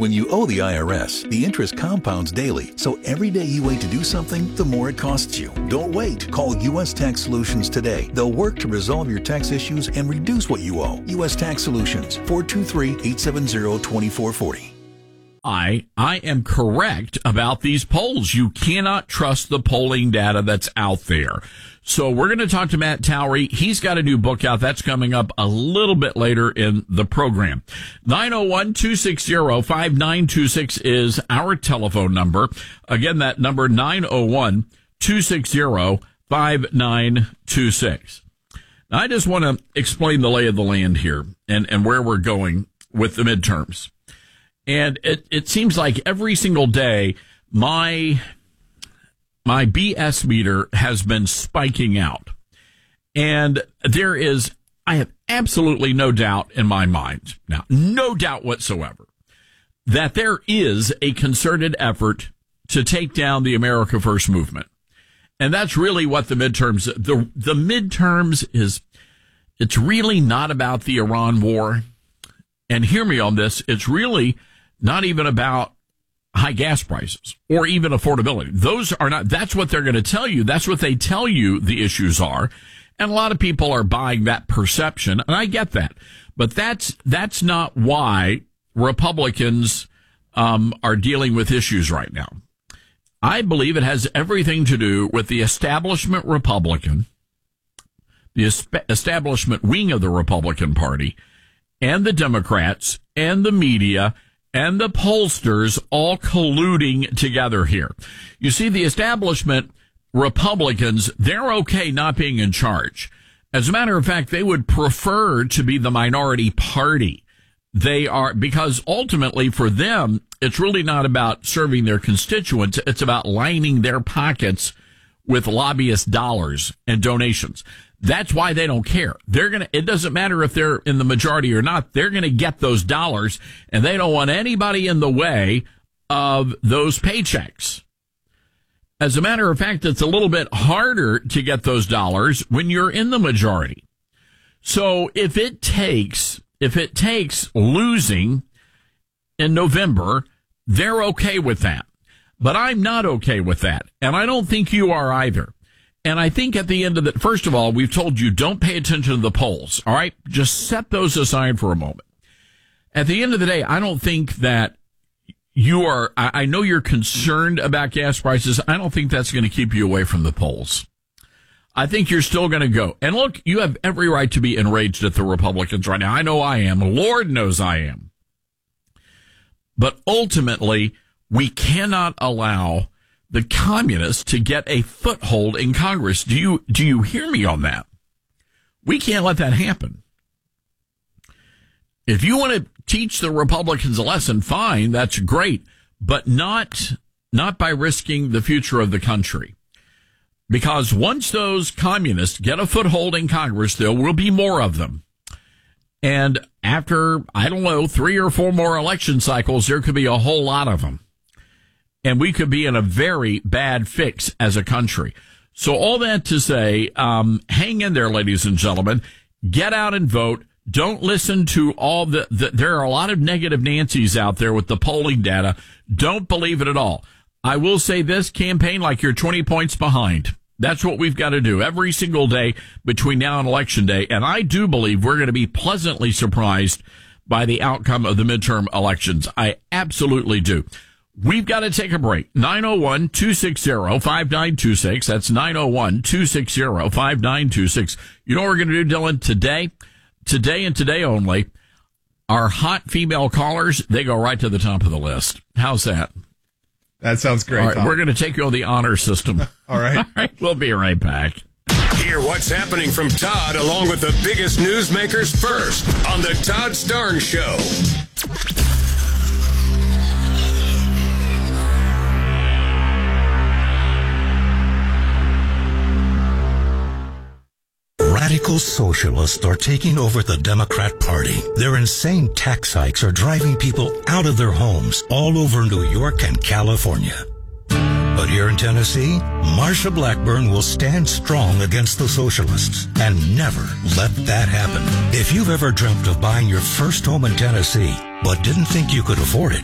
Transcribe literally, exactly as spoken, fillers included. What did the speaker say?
When you owe the I R S, the interest compounds daily, so every day you wait to do something, the more it costs you. Don't wait. Call U S Tax Solutions today. They'll work to resolve your tax issues and reduce what you owe. U S Tax Solutions, four two three, eight seven zero, two four four zero. I, I am correct about these polls. You cannot trust the polling data that's out there. So we're going to talk to Matt Towery. He's got a new book out. That's coming up a little bit later in the program. nine oh one, two six zero, five nine two six is our telephone number. Again, that number nine oh one, two six zero, five nine two six. Now, I just want to explain the lay of the land here and, and where we're going with the midterms. And it, it seems like every single day, my, my B S meter has been spiking out. And there is, I have absolutely no doubt in my mind, now, no doubt whatsoever, that there is a concerted effort to take down the America First movement. And that's really what the midterms, the, the midterms is, it's really not about the Iran war. And hear me on this, it's really not even about high gas prices or even affordability. Those are not, that's what they're going to tell you. That's what they tell you the issues are. And a lot of people are buying that perception, and I get that. But that's, that's not why Republicans, um, are dealing with issues right now. I believe it has everything to do with the establishment Republican, the establishment wing of the Republican Party, and the Democrats, and the media, and the pollsters all colluding together here. You see, the establishment Republicans, they're okay not being in charge. As a matter of fact, they would prefer to be the minority party. They are, because ultimately for them, it's really not about serving their constituents. It's about lining their pockets with lobbyist dollars and donations. That's why they don't care. They're going to, it doesn't matter if they're in the majority or not. They're going to get those dollars, and they don't want anybody in the way of those paychecks. As a matter of fact, it's a little bit harder to get those dollars when you're in the majority. So if it takes, if it takes losing in November, they're okay with that. But I'm not okay with that. And I don't think you are either. And I think at the end of the, first of all, we've told you don't pay attention to the polls. All right. Just set those aside for a moment. At the end of the day, I don't think that you are, I, I know you're concerned about gas prices. I don't think that's going to keep you away from the polls. I think you're still going to go. And look, you have every right to be enraged at the Republicans right now. I know I am. Lord knows I am. But ultimately, we cannot allow the communists to get a foothold in Congress. Do you, do you hear me on that? We can't let that happen. If you want to teach the Republicans a lesson, fine, that's great, but not, not by risking the future of the country. Because once those communists get a foothold in Congress, there will be more of them. And after, I don't know, three or four more election cycles, there could be a whole lot of them. And we could be in a very bad fix as a country. So all that to say, um, hang in there, ladies and gentlemen. Get out and vote. Don't listen to all the, the, there are a lot of negative Nancys out there with the polling data. Don't believe it at all. I will say this, campaign like you're twenty points behind. That's what we've got to do every single day between now and election day. And I do believe we're going to be pleasantly surprised by the outcome of the midterm elections. I absolutely do. We've got to take a break. nine oh one, two six zero, five nine two six. That's nine oh one, two six zero, five nine two six. You know what we're going to do, Dylan? Today, today and today only, our hot female callers, they go right to the top of the list. How's that? That sounds great. All right, Tom. We're going to take you on the honor system. All right. All right. We'll be right back. Hear what's happening from Todd along with the biggest newsmakers first on the Todd Starnes Show. Radical socialists are taking over the Democrat Party. Their insane tax hikes are driving people out of their homes all over New York and California. But here in Tennessee, Marsha Blackburn will stand strong against the socialists and never let that happen. If you've ever dreamt of buying your first home in Tennessee, but didn't think you could afford it,